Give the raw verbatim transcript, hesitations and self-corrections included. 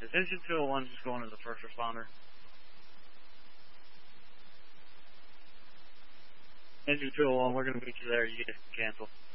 Is engine two oh one just going as a first responder? Engine two oh one, we're going to meet you there. You get to cancel.